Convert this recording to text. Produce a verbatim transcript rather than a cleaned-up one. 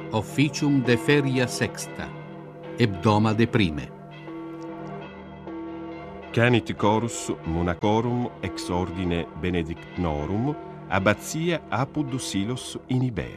Officium de feria sexta, hebdoma de prime. Canit chorus monacorum ex ordine benedictnorum abbazia apud Silos in Iberia.